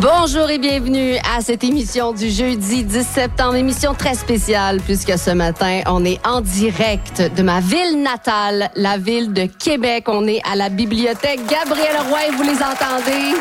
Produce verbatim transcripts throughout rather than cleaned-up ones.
Bonjour et bienvenue à cette émission du jeudi dix septembre, émission très spéciale puisque ce matin, on est en direct de ma ville natale, la ville de Québec. On est à la bibliothèque Gabriel Roy, vous les entendez?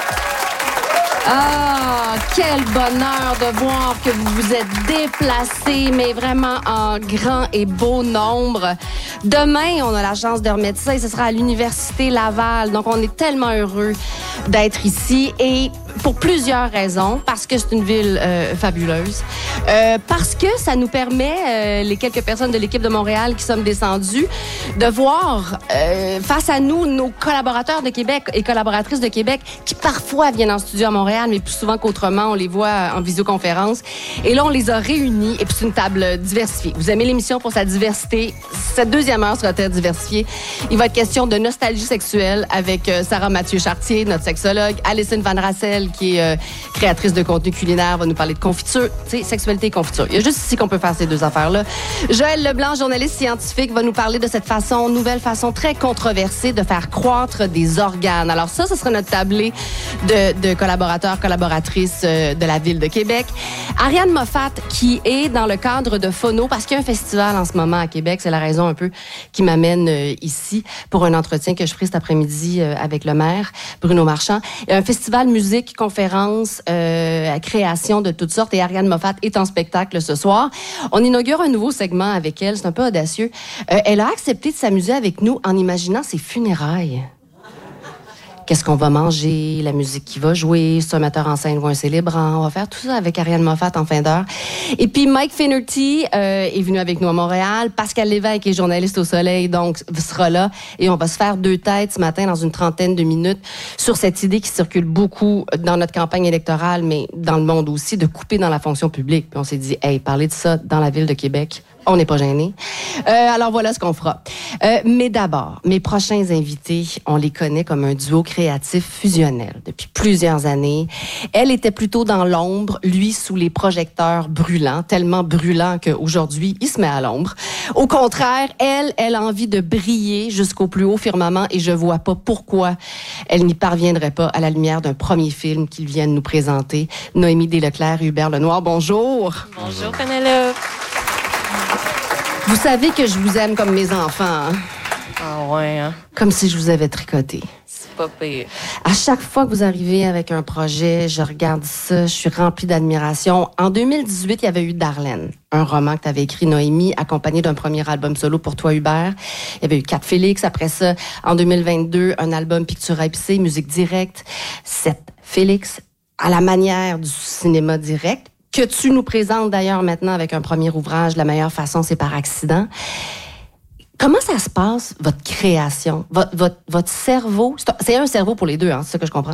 Ah, quel bonheur de voir que vous vous êtes déplacés, mais vraiment en grand et beau nombre. Demain, on a la chance de remettre ça et ce sera à l'Université Laval. Donc, on est tellement heureux d'être ici et pour plusieurs raisons. Parce que c'est une ville euh, fabuleuse. Euh, parce que ça nous permet, euh, les quelques personnes de l'équipe de Montréal qui sommes descendues, de voir euh, face à nous nos collaborateurs de Québec et collaboratrices de Québec qui parfois viennent en studio à Montréal, mais plus souvent qu'autrement, on les voit en visioconférence. Et là, on les a réunis et puis c'est une table diversifiée. Vous aimez l'émission pour sa diversité. Cette deuxième heure sera très diversifiée. Il va être question de nostalgie sexuelle avec euh, Sarah Mathieu-Chartier, notre sexologue, Alison Van Rassel, qui est euh, créatrice de contenu culinaire, va nous parler de confiture. Tu sais, sexualité et confiture. Il y a juste ici qu'on peut faire ces deux affaires-là. Joël Leblanc, journaliste scientifique, va nous parler de cette façon, nouvelle façon très controversée de faire croître des organes. Alors ça, ce sera notre tablé de, de collaborateurs, collaboratrices euh, de la Ville de Québec. Ariane Moffat, qui est dans le cadre de Phono, parce qu'il y a un festival en ce moment à Québec, c'est la raison un peu qui m'amène euh, ici pour un entretien que je ferai cet après-midi euh, avec le maire, Bruno Marchand. Il y a un festival musique, conférence, euh, création de toutes sortes et Ariane Moffat est en spectacle ce soir. On inaugure un nouveau segment avec elle, c'est un peu audacieux. Euh, elle a accepté de s'amuser avec nous en imaginant ses funérailles. Qu'est-ce qu'on va manger, la musique qui va jouer, c'est un metteur en scène ou un célébrant. On va faire tout ça avec Ariane Moffat en fin d'heure. Et puis Mike Finnerty euh, est venu avec nous à Montréal. Pascal Lévesque est journaliste au Soleil, donc sera là. Et on va se faire deux têtes ce matin dans une trentaine de minutes sur cette idée qui circule beaucoup dans notre campagne électorale, mais dans le monde aussi, de couper dans la fonction publique. Puis on s'est dit, hey, parler de ça dans la Ville de Québec, on n'est pas gênés. Euh, alors voilà ce qu'on fera. Euh, mais d'abord, mes prochains invités, on les connaît comme un duo créatif fusionnel depuis plusieurs années. Elle était plutôt dans l'ombre, lui sous les projecteurs brûlants, tellement brûlants qu'aujourd'hui, il se met à l'ombre. Au contraire, elle, elle a envie de briller jusqu'au plus haut firmament et je vois pas pourquoi elle n'y parviendrait pas à la lumière d'un premier film qu'ils viennent nous présenter. Noémie Desleclerc et Hubert Lenoir, bonjour. Bonjour, Penelope. Vous savez que je vous aime comme mes enfants, hein? Ah ouais, hein? Comme si je vous avais tricoté. C'est pas pire. À chaque fois que vous arrivez avec un projet, je regarde ça, je suis remplie d'admiration. En deux mille dix-huit, il y avait eu Darlene, un roman que tu avais écrit, Noémie, accompagné d'un premier album solo pour toi, Hubert. Il y avait eu Cat Félix. Après ça, en deux mille vingt-deux, un album Pictura Épicée, musique directe. Sept Félix, à la manière du cinéma direct, que tu nous présentes d'ailleurs maintenant avec un premier ouvrage, La meilleure façon, c'est par accident. Comment ça se passe, votre création? Votre, votre, votre cerveau? C'est un cerveau pour les deux, hein, c'est ça que je comprends?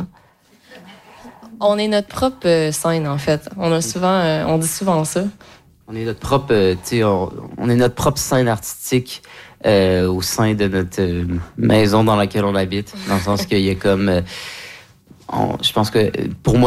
On est notre propre euh, scène, en fait. On a souvent, euh, on dit souvent ça. On est notre propre, euh, tu sais, on, on est notre propre scène artistique euh, au sein de notre euh, maison dans laquelle on habite. Dans le sens qu'il y a comme... Euh, on, je pense que pour moi,